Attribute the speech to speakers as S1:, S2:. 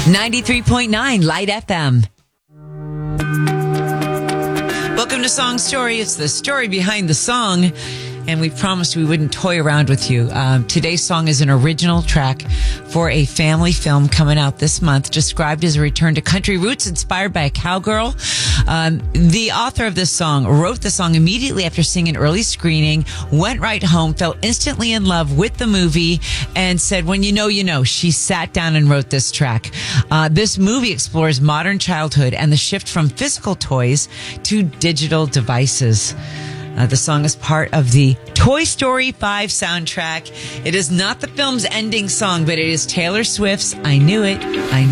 S1: 93.9 Light FM. Welcome to Song Story. It's the story behind the song. And we promised we wouldn't toy around with you. Today's song is an original track for a family film coming out this month, described as a return to country roots inspired by a cowgirl. The author of this song wrote the song immediately after seeing an early screening, went right home, fell instantly in love with the movie, and said, when you know, you know. She sat down and wrote this track. This movie explores modern childhood and the shift from physical toys to digital devices. The song is part of the Toy Story 5 soundtrack. It is not the film's ending song, but it is Taylor Swift's I Knew It.